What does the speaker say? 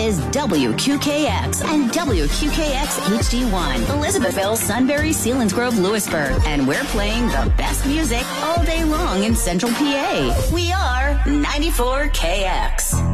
is WQKX and WQKX HD1, Elizabethville, Sunbury, Selinsgrove, Lewisburg. And we're playing the best music all day long in Central PA. We are 94KX.